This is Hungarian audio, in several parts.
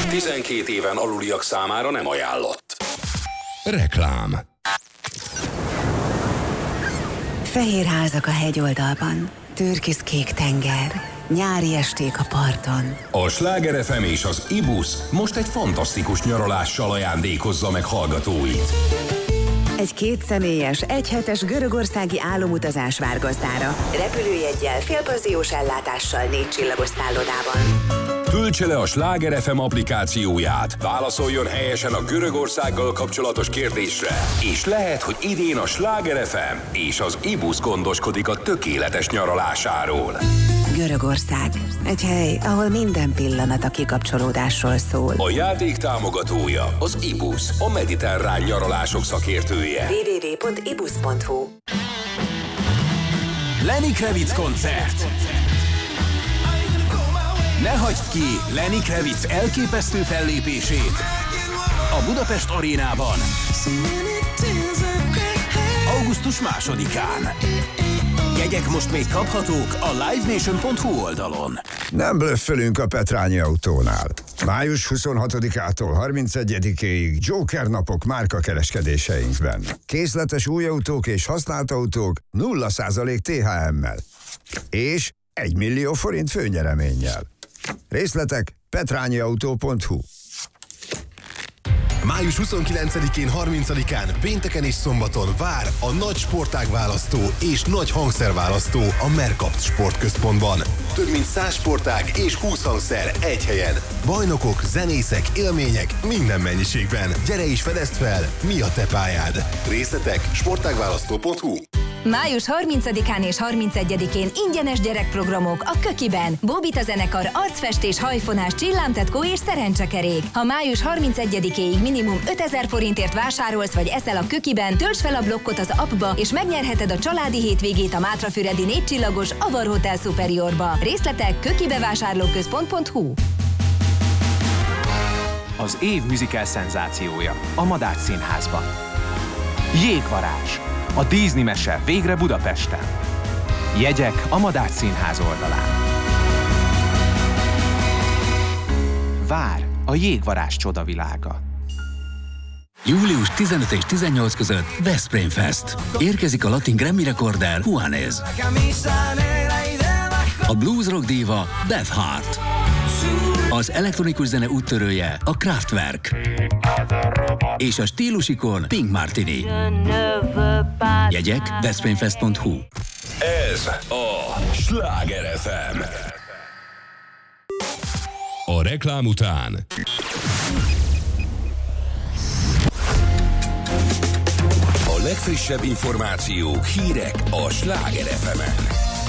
12 éven aluliak számára nem ajánlott. Reklám. Fehér házak a hegyoldalban, türkiszkék tenger, nyári esték a parton. A Sláger FM és az Ibusz most egy fantasztikus nyaralással ajándékozza meg hallgatóit. Egy kétszemélyes, egyhetes görögországi álomutazás vár gazdára. Repülőjeggyel, félpanziós ellátással 4 csillagos szállodában. Töltse le a Sláger FM applikációját, válaszoljon helyesen a Görögországgal kapcsolatos kérdésre, és lehet, hogy idén a Sláger FM és az Ibusz gondoskodik a tökéletes nyaralásáról. Görögország. Egy hely, ahol minden pillanat a kikapcsolódásról szól. A játék támogatója az Ibusz, a mediterrán nyaralások szakértője. www.ibusz.hu. Lenny Kravitz koncert. Ne hagyd ki Lenny Kravitz elképesztő fellépését a Budapest Arénában augusztus 2-án. Jegyek most még kaphatók a livenation.hu oldalon. Nem blöffölünk a Petrányi Autónál. Május 26-ától 31-ig Joker napok márkakereskedéseinkben. Készletes új autók és használt autók 0% THM-mel. És 1 millió forint főnyereménnyel. Részletek petrányiautó.hu. Május 29-én, 30-án, pénteken és szombaton vár a nagy sportágválasztó és nagy hangszerválasztó a Mercapt Sportközpontban. Több mint 100 sportág és 20 hangszer egy helyen. Bajnokok, zenészek, élmények minden mennyiségben. Gyere és fedezd fel, mi a te pályád. Részletek sportágválasztó.hu. Május 30-án és 31-én ingyenes gyerekprogramok a Kökiben. Bobita zenekar, arcfestés, hajfonás, csillámtetkó és szerencsekerék. Ha május 31-éig minimum 5000 forintért vásárolsz vagy eszel a Kökiben, töltsd fel a blokkot az appba, és megnyerheted a családi hétvégét a Mátrafüredi 4 csillagos Avar Hotel Superiorba. Részletek kökibevásárlóközpont.hu. Az év musical szenzációja a Madách Színházban. Jégvarázs. A Disney mese végre Budapesten. Jegyek a Madách Színház oldalán. Vár a Jégvarázs csodavilága. Július 15 és 18 között Veszprém Fest. Érkezik a latin Grammy rekorder Juanes. A blues rock díva Beth Hart. Az elektronikus zene úttörője a Kraftwerk. És a stílusikon Pink Martini. Jegyek veszprémfest.hu. Ez a Sláger FM. A reklám után A legfrissebb információk, hírek a Sláger FM-en.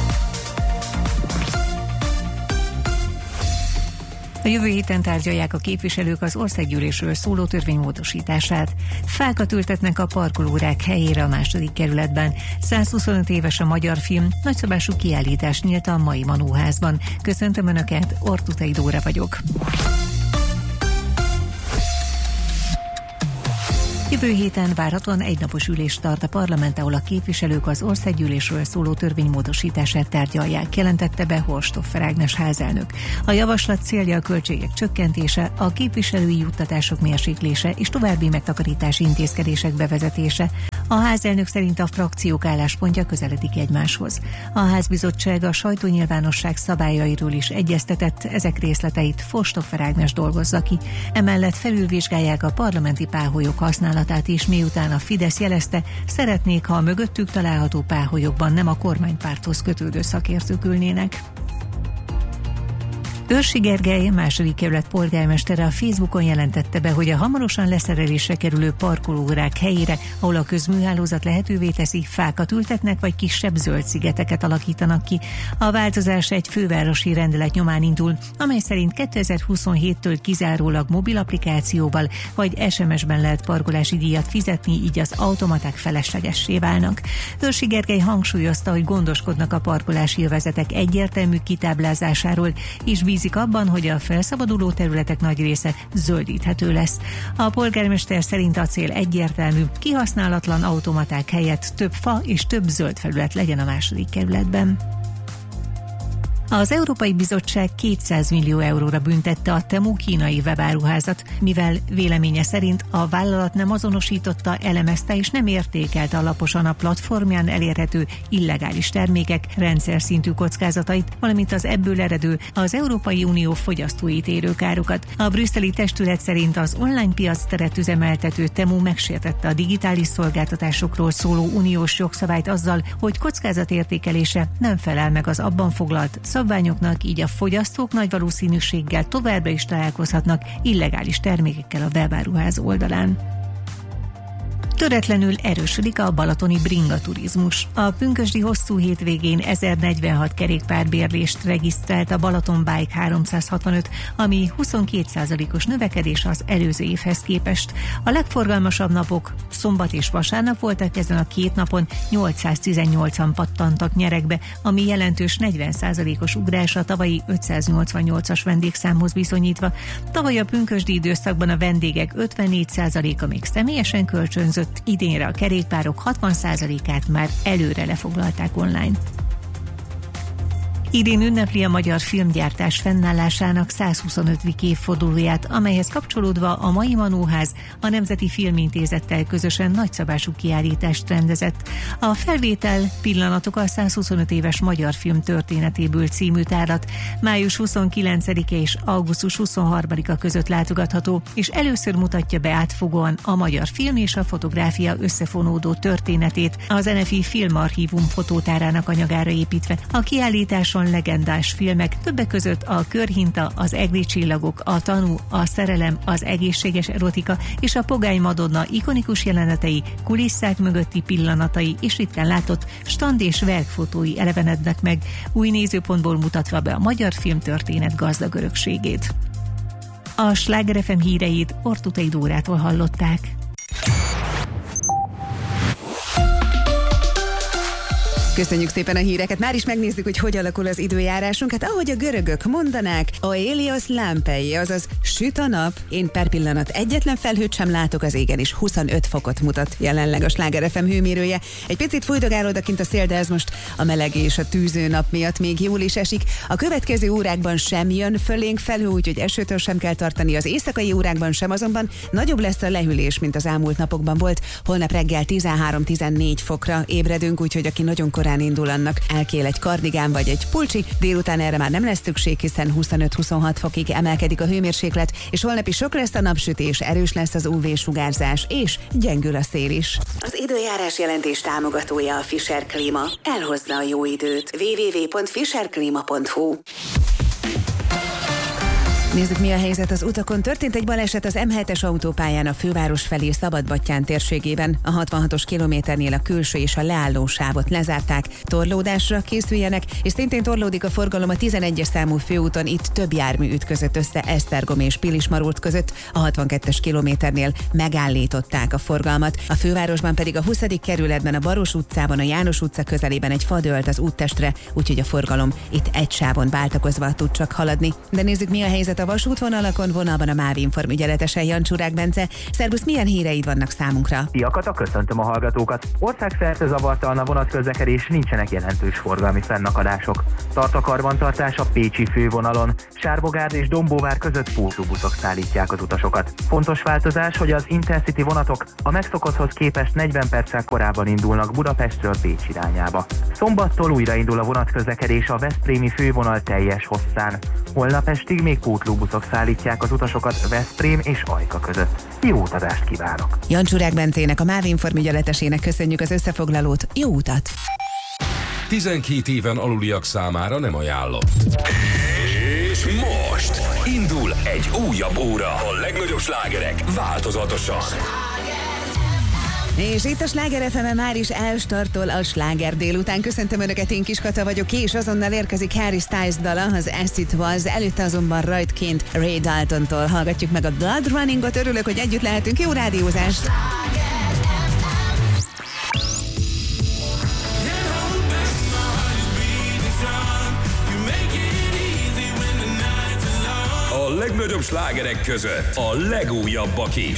A jövő héten tárgyalják a képviselők az országgyűlésről szóló törvény módosítását. Fákat ültetnek a parkolórák helyére a 2. kerületben. 125 éves a magyar film, nagyszabású kiállítás nyílt a mai Manóházban. Köszöntöm Önöket, Ortutai Dóra vagyok. Jövő héten várhatóan egynapos ülést tart a parlament, ahol a képviselők az országgyűlésről szóló törvénymódosítását tárgyalják, jelentette be Horstoffer Ágnes házelnök. A javaslat célja a költségek csökkentése, a képviselői juttatások mérséklése és további megtakarítási intézkedések bevezetése. A házelnök szerint a frakciók álláspontja közeledik egymáshoz. A házbizottság a sajtónyilvánosság szabályairól is egyeztetett, ezek részleteit Horstoffer Ágnes dolgozza ki. Emellett felülvizsgálják a parlamenti páholyok használatát is, miután a Fidesz jelezte, szeretnék, ha a mögöttük található páholyokban nem a kormánypárthoz kötődő szakértők ülnének. Őrsi Gergely, 2. kerület polgármestere a Facebookon jelentette be, hogy a hamarosan leszerelésre kerülő parkolórák helyére, ahol a közműhálózat lehetővé teszi, fákat ültetnek vagy kisebb zöld szigeteket alakítanak ki. A változás egy fővárosi rendelet nyomán indul, amely szerint 2027-től kizárólag mobil applikációval vagy SMS-ben lehet parkolási díjat fizetni, így az automaták feleslegessé válnak. Őrsi Gergely hangsúlyozta, hogy gondoskodnak a parkolási övezetek egyértelmű kitáblázásáról, és bízik abban, hogy a felszabaduló területek nagy része zöldíthető lesz. A polgármester szerint a cél egyértelmű, kihasználatlan automaták helyett több fa és több zöld felület legyen a 2. kerületben. Az Európai Bizottság 200 millió euróra büntette a Temu kínai webáruházat, mivel véleménye szerint a vállalat nem azonosította, elemezte és nem értékelte alaposan a platformján elérhető illegális termékek rendszer szintű kockázatait, valamint az ebből eredő az Európai Unió fogyasztóit érő károkat. A brüsszeli testület szerint az online piacteret üzemeltető Temu megsértette a digitális szolgáltatásokról szóló uniós jogszabályt azzal, hogy kockázatértékelése nem felel meg az abban foglalt szabványoknak, így a fogyasztók nagy valószínűséggel továbbra is találkozhatnak illegális termékekkel a webáruház oldalán. Töretlenül erősödik a balatoni bringaturizmus. A pünkösdi hosszú hétvégén 1046 kerékpárbérlést regisztrált a Balaton Bike 365, ami 22%-os növekedés az előző évhez képest. A legforgalmasabb napok szombat és vasárnap voltak, ezen a két napon 818-an pattantak nyeregbe, ami jelentős 40%-os ugrás a tavalyi 588-as vendégszámhoz viszonyítva. Tavaly a pünkösdi időszakban a vendégek 54%-a még személyesen kölcsönzött, idénre a kerékpárok 60%-át már előre lefoglalták online. Idén ünnepli a magyar filmgyártás fennállásának 125. évfordulóját, amelyhez kapcsolódva a mai Manóház a Nemzeti Filmintézettel közösen nagyszabású kiállítást rendezett. A felvétel Pillanatok a 125 éves magyar film történetéből című tárlat május 29-e és augusztus 23-a között látogatható, és először mutatja be átfogóan a magyar film és a fotográfia összefonódó történetét az NFI Filmarchívum fotótárának anyagára építve. A kiállításon legendás filmek, többek között a Körhinta, az Egri csillagok, a Tanú, a Szerelem, az egészséges erotika és a Pogány Madonna ikonikus jelenetei, kulisszák mögötti pillanatai és ritkán látott stand- és verkfotói elevenednek meg, új nézőpontból mutatva be a magyar filmtörténet gazdag örökségét. A Sláger FM híreit Ortutai Dórától hallották. Köszönjük szépen a híreket. Már is megnézzük, hogy hogy alakul az időjárásunk. Hát ahogy a görögök mondanák, aelios lampei, azaz süt a nap. Én per pillanat egyetlen felhőt sem látok az égen, és 25 fokot mutat jelenleg a Sláger FM hőmérője. Egy picit fújdogál odakint a szél, de ez most a meleg és a tűző nap miatt még jól is esik. A következő órákban sem jön fölénk felhő, úgyhogy esőtől sem kell tartani. Az éjszakai órákban sem, azonban nagyobb lesz a lehűlés, mint az elmúlt napokban volt. Holnap reggel 13-14 fokra ébredünk, úgyhogy aki nagyon korán indul, annak elkél egy kardigán vagy egy pulcsi. Délután erre már nem lesz szükség, hiszen 25-26 fokig emelkedik a hőmérséklet, és holnap is sok lesz a napsütés, erős lesz az UV-sugárzás, és gyengül a szél is. Az időjárás jelentés támogatója a Fischer Klima. Elhozza a jó időt. www.fischerklima.hu. Nézzük, mi a helyzet az utakon. Történt egy baleset az M7-es autópályán a főváros felé Szabadbattyán térségében. A 66-os kilométernél a külső és a leálló sávot lezárták. Torlódásra készüljenek, és szintén torlódik a forgalom a 11-es számú főúton. Itt több jármű ütközött össze Esztergom és Pilismarult között. A 62-es kilométernél megállították a forgalmat. A fővárosban pedig a 20. kerületben a Baros utcában, a János utca közelében egy fa dőlt az úttestre, úgyhogy a forgalom itt egy sávon váltakozva tud csak haladni. De nézzük, mi a helyzet a vasútvonalakon, vonalban a MÁV Inform ügyeletese Jancsúrák Bence. Szerbusz, milyen híreid vannak számunkra? Piakata, köszöntöm a hallgatókat. Országszerte zavartalan a vonatközlekedés, nincsenek jelentős forgalmi fennakadások. Tart a karbantartás a pécsi fővonalon. Sárbogárd és Dombóvár között pótlóbuszok szállítják az utasokat. Fontos változás, hogy az Intercity vonatok a megszokotthoz képest 40 perccel korábban indulnak Budapestről Pécs irányába. Szombattól újraindul a vonatközlekedés a veszprémi fővonal teljes hosszán. Holnap estig még pótlóbuszok szállítják az utasokat Veszprém és Ajka között. Jó utazást kívánok! Jancsúrák Bencének, a MÁV Inform ügyeletesének köszönjük az összefoglalót. Jó utat! 12 éven aluliak számára nem ajánlott. És most indul egy újabb óra. A legnagyobb slágerek változatosan. És itt a Sláger FM-en már is elstartol a sláger délután. Köszöntöm Önöket, én Kis Kata vagyok, és azonnal érkezik Harry Styles dala, az As It Was, előtte azonban rajtként Ray Daltontól hallgatjuk meg a Blood Runningot. Örülök, hogy együtt lehetünk. Jó rádiózást! A legnagyobb slágerek között a legújabbak is.